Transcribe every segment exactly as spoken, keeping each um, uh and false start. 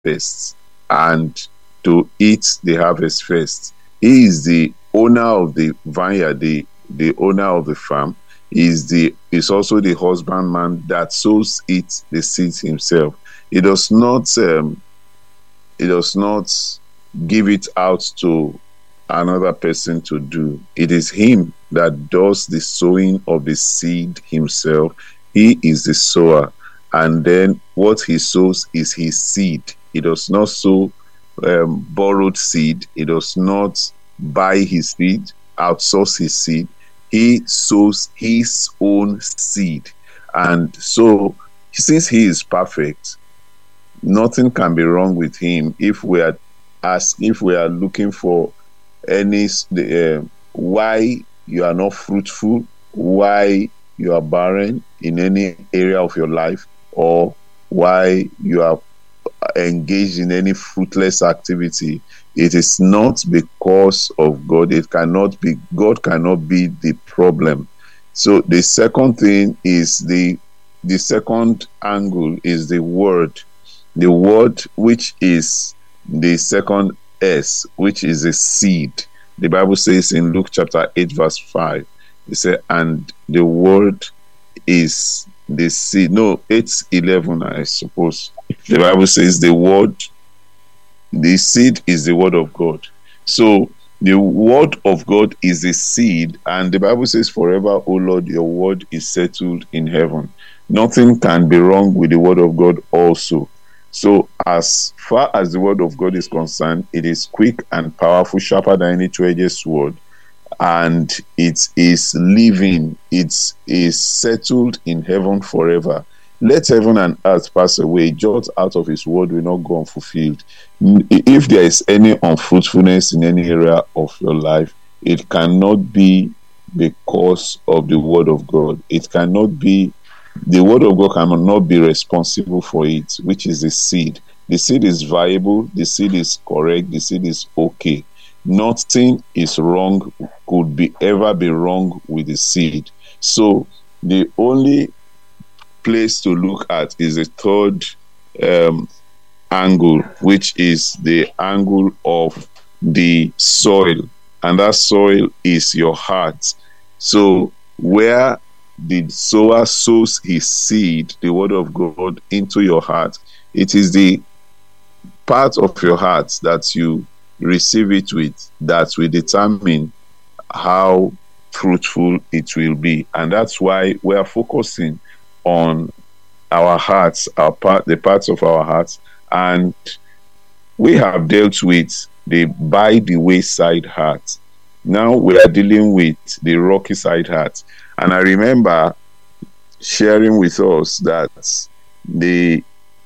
harvest and to eat the harvest first. He is the owner of the vineyard, the, the owner of the farm. He is the is also the husbandman that sows it the seeds himself. He does not um, he does not give it out to another person to do. It is him that does the sowing of the seed himself. He is the sower, and then what he sows is his seed. He does not sow um, borrowed seed. He does not buy his seed, outsource his seed. He sows his own seed. And so, since he is perfect, nothing can be wrong with him. If we are ask, if we are looking for any uh, why you are not fruitful, why you are barren in any area of your life, or why you are engaged in any fruitless activity, it is not because of God. It cannot be, God cannot be the problem. So the second thing is the the second angle is the word. The word, which is the second S, which is a seed. The Bible says in Luke chapter eight, verse five, it says, and the word is the seed. No, eight eleven, I suppose. The Bible says the word, the seed is the word of God. So the word of God is the seed, and the Bible says, forever, O Lord, your word is settled in heaven. Nothing can be wrong with the word of God also. So as far as the word of God is concerned, it is quick and powerful, sharper than any two-edged sword, and it is living. It is settled in heaven forever. Let heaven and earth pass away, jot out of his word will not go unfulfilled. If there is any unfruitfulness in any area of your life, it cannot be because of the word of God. It cannot be, the word of God cannot be responsible for it, which is the seed. The seed is viable, the seed is correct, the seed is okay. Nothing is wrong, could be ever be wrong with the seed. So the only place to look at is the third um, angle, which is the angle of the soil, and that soil is your heart. So where the sower sows his seed, the word of God, into your heart, it is the part of your heart that you receive it with that will determine how fruitful it will be. And that's why we are focusing on our hearts, our part, the parts of our hearts, and we have dealt with the by the wayside heart. Now we are dealing with the rocky side heart. And I remember sharing with us that the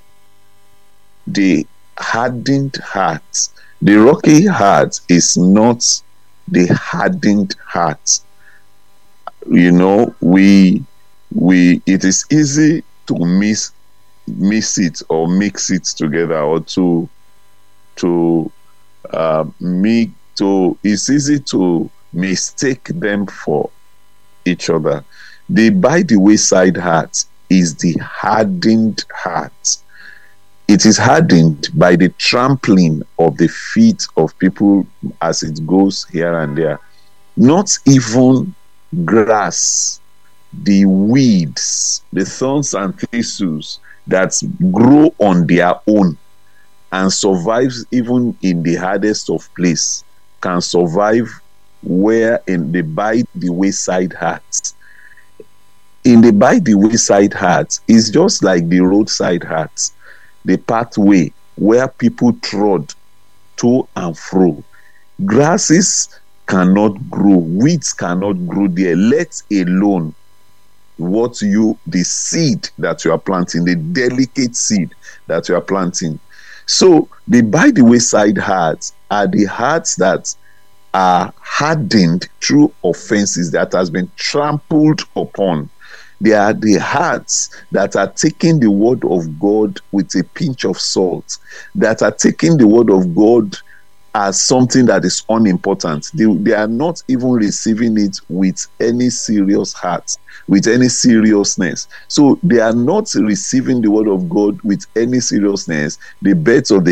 the hardened heart, the rocky heart is not the hardened heart. You know, we we it is easy to miss miss it or mix it together, or to to uh, make to it's easy to mistake them for each other. The by the wayside heart is the hardened heart. It is hardened by the trampling of the feet of people as it goes here and there. Not even grass, the weeds, the thorns and thistles that grow on their own and survives even in the hardest of place can survive where in the by the wayside heart. In the by the wayside heart is just like the roadside heart, the pathway where people trod to and fro. Grasses cannot grow, weeds cannot grow there, let alone what you, the seed that you are planting, the delicate seed that you are planting. So the by the wayside hearts are the hearts that are hardened through offenses, that has been trampled upon. They are the hearts that are taking the word of God with a pinch of salt, that are taking the word of God as something that is unimportant. They, they are not even receiving it with any serious heart, with any seriousness. So they are not receiving the word of God with any seriousness. The birds of the